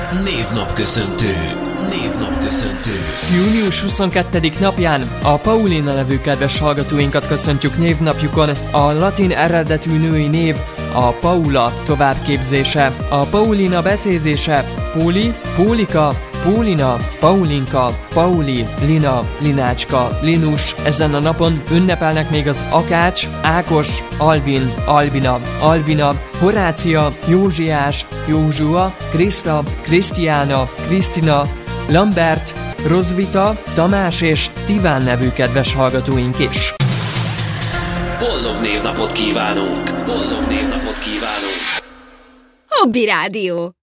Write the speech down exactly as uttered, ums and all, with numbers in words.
Névnapköszöntő. Névnapköszöntő. június huszonkettedike napján a Paulina nevű kedves hallgatóinkat köszöntjük névnapjukon. A latin eredetű női név a Paula továbbképzése. A Paulina becézése Póli, Pólika, Pólina, Paulinka, Pauli, Lina, Linácska, Linus. Ezen a napon ünnepelnek még az Akács, Ákos, Albin, Albina, Alvina, Horácia, Józsiás, Józsua, Kriszta, Krisztiána, Krisztina, Lambert, Rozvita, Tamás és Tiván nevű kedves hallgatóink is. Boldog névnapot kívánunk! Boldog névnapot kívánunk! Hobby Rádió.